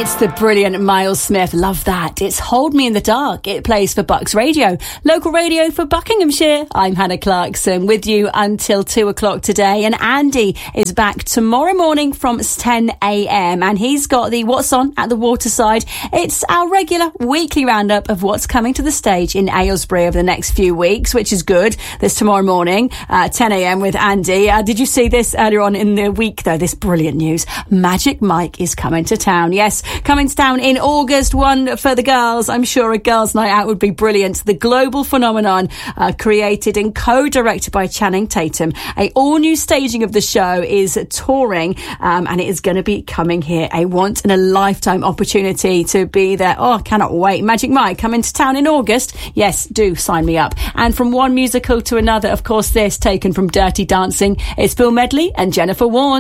It's the brilliant Miles Smith. Love that. It's Hold Me in the Dark. It plays for Bucks Radio, local radio for Buckinghamshire. I'm Hannah Clarkson with you until 2 o'clock today. And Andy is back tomorrow morning from 10 a.m. And he's got the What's On at the Waterside. It's our regular weekly roundup of what's coming to the stage in Aylesbury over the next few weeks, which is good. This tomorrow morning, 10 a.m. with Andy. Did you see this earlier on in the week, though? This brilliant news. Magic Mike is coming to town. Yes, coming to town in August. One for the girls. I'm sure a girls' night out would be brilliant. The global phenomenon, created and co-directed by Channing Tatum. A all-new staging of the show is touring, and it is going to be coming here. A once-in-a-lifetime opportunity to be there. Oh, I cannot wait. Magic Mike coming to town in August. Yes, do sign me up. And from one musical to another, of course, this taken from Dirty Dancing. It's Bill Medley and Jennifer Warnes.